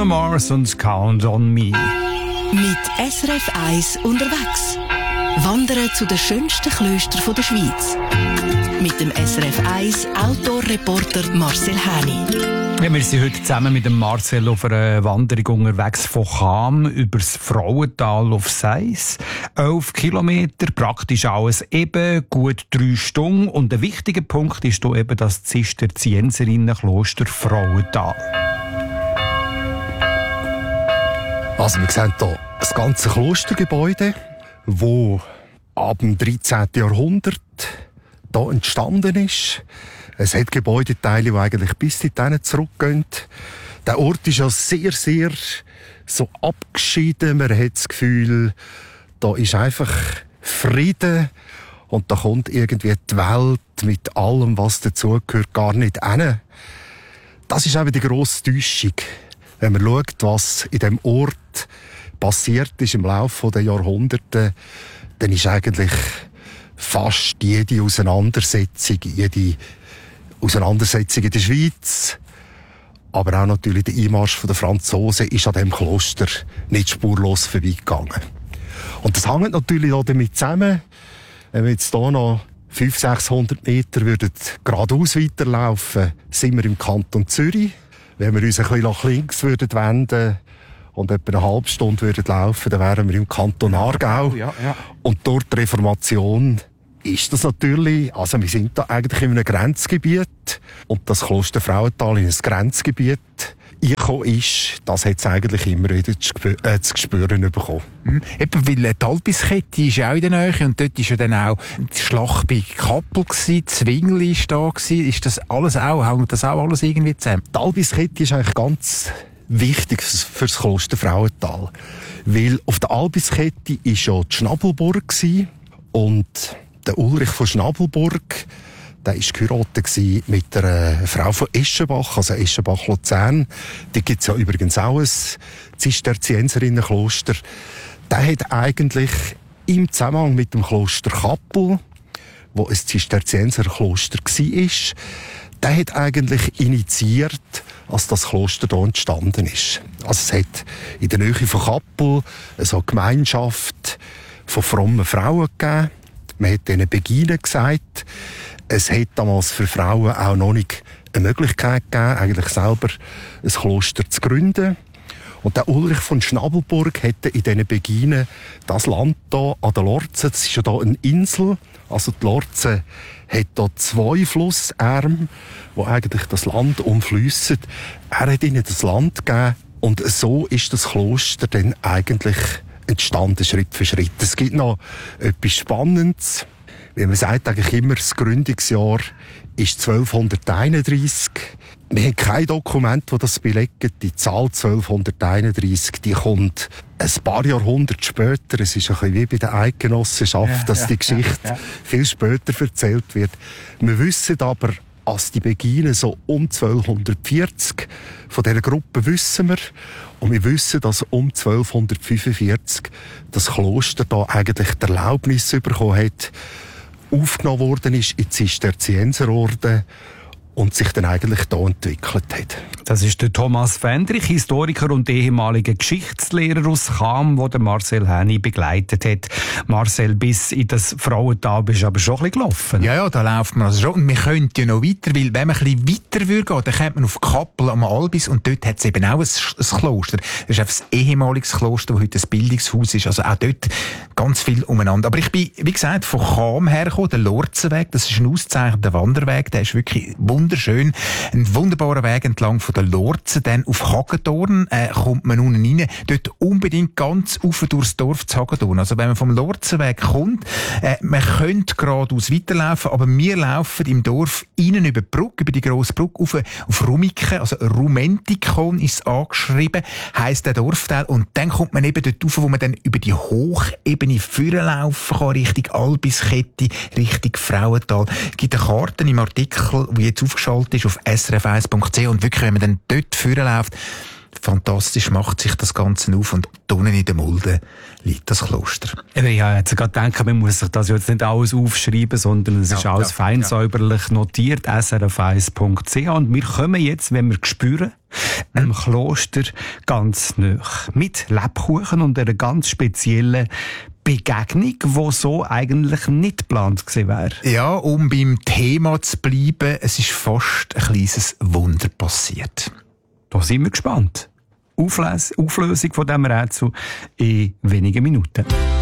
Bruno Mars und Count on Me. Mit SRF 1 unterwegs. Wandern zu den schönsten Klöstern der Schweiz. Mit dem SRF 1 Outdoor-Reporter Marcel Häni. Ja, wir sind heute zusammen mit dem Marcel auf einer Wanderung unterwegs von Cham über das Frauental auf Seis. 11 Kilometer, praktisch alles eben, gut 3 Stunden. Und ein wichtiger Punkt ist hier eben das Zisterzienserinnenkloster Frauental. Also wir sehen hier das ganze Klostergebäude, das ab dem 13. Jahrhundert hier entstanden ist. Es hat Gebäudeteile, die eigentlich bis dorthin zurückgehen. Der Ort ist ja sehr, sehr so abgeschieden. Man hat das Gefühl, da ist einfach Frieden und da kommt irgendwie die Welt mit allem, was dazugehört, gar nicht hin. Das ist eben die grosse Täuschung. Wenn man schaut, was in diesem Ort passiert ist im Laufe der Jahrhunderte, dann ist eigentlich fast jede Auseinandersetzung in der Schweiz, aber auch natürlich der Einmarsch der Franzosen ist an diesem Kloster nicht spurlos vorbeigegangen. Und das hängt natürlich auch damit zusammen, wenn wir jetzt hier noch 500-600 Meter geradeaus weiterlaufen, sind wir im Kanton Zürich. Wenn wir uns ein bisschen nach links wenden und etwa eine halbe Stunde laufen, dann wären wir im Kanton Aargau. Ja. Und dort die Reformation ist das natürlich, also wir sind da eigentlich in einem Grenzgebiet und das Kloster Frauental in ein Grenzgebiet eingekommen ist, das hat es eigentlich immer wieder zu spüren bekommen. Eben, weil die Alpiskette ist auch in der Nähe und dort war ja dann auch die Schlacht bei Kappel, Zwingli war da. Ist das alles auch, hängt das auch alles irgendwie zusammen? Die Alpiskette ist eigentlich ganz wichtig für das Kloster Frauental, weil auf der Alpiskette war ja die Schnabelburg und der Ulrich von Schnabelburg, der war geheiratet mit einer Frau von Eschenbach, also Eschenbach-Luzern. Die gibt es ja übrigens auch ein Zisterzienserinnenkloster. Der hat eigentlich im Zusammenhang mit dem Kloster Kappel, wo ein Zisterzienserkloster war, der hat eigentlich initiiert, als das Kloster hier entstanden ist. Also es hat in der Nähe von Kappel eine Gemeinschaft von frommen Frauen gegeben. Man hat ihnen Beginen gesagt. Es hat damals für Frauen auch noch nicht eine Möglichkeit gegeben, eigentlich selber ein Kloster zu gründen. Und der Ulrich von Schnabelburg hätte in diesen Beginen das Land hier an der Lorze, das ist ja hier eine Insel, also die Lorze hat hier 2 Flussarme, die eigentlich das Land umfliessen. Er hat ihnen das Land gegeben und so ist das Kloster dann eigentlich entstanden, Schritt für Schritt. Es gibt noch etwas Spannendes. Wie man sagt eigentlich immer, das Gründungsjahr ist 1231. Wir haben kein Dokument, das das belegt. Die Zahl 1231, die kommt ein paar Jahrhunderte später. Es ist ein bisschen wie bei der Eidgenossenschaft, dass die Geschichte viel später erzählt wird. Wir wissen aber, als die Beginen so um 1240 von dieser Gruppe wissen wir. Und wir wissen, dass um 1245 das Kloster da eigentlich die Erlaubnis bekommen hat, aufgenommen worden ist in die Zisterzienserorden und sich dann eigentlich hier entwickelt hat. Das ist der Thomas Fendrich, Historiker und ehemaliger Geschichtslehrer aus Cham, der Marcel Häni begleitet hat. Marcel, bis in das Frauental bist du aber schon ein bisschen gelaufen. Ja, da läuft man also schon. Und wir könnten ja noch weiter, weil wenn man ein bisschen weiter würde gehen, dann kommt man auf Kappel am Albis und dort hat es eben auch ein Kloster. Das ist einfach ein ehemaliges Kloster, das heute ein Bildungshaus ist. Also auch dort ganz viel umeinander. Aber ich bin, wie gesagt, von Cham hergekommen, der Lorzenweg. Das ist ein ausgezeichneter Wanderweg. Der ist wirklich wunderschön. Ein wunderbarer Weg entlang von der Lorze. Dann auf Hagedorn kommt man unten rein. Dort unbedingt ganz rauf durchs Dorf zu Hagedorn. Also wenn man vom Lorzenweg kommt, man könnte geradeaus weiterlaufen, aber wir laufen im Dorf innen über die Brücke, über die grosse Brücke, auf Rumiken, also Rumentikon ist es angeschrieben, heisst der Dorfteil. Und dann kommt man eben dort rauf, wo man dann über die Hochebene vorlaufen kann, Richtung Alpiskette, Richtung Frauental. Es gibt eine Karte im Artikel, die jetzt aufgeschaltet ist auf srf1.ch und wirklich, wenn man dann dort vorläuft, fantastisch macht sich das Ganze auf und unten in der Mulde liegt das Kloster. Ich habe jetzt gerade gedacht, man muss sich das jetzt nicht alles aufschreiben, sondern es ist alles fein säuberlich notiert, srf1.ch. Und wir kommen jetzt, wenn wir spüren, einem Kloster ganz nahe. Mit Lebkuchen und einer ganz speziellen Begegnung, die so eigentlich nicht geplant gewesen wäre. Ja, um beim Thema zu bleiben, es ist fast ein kleines Wunder passiert. Da sind wir gespannt. Auflösung von diesem Rätsel in wenigen Minuten.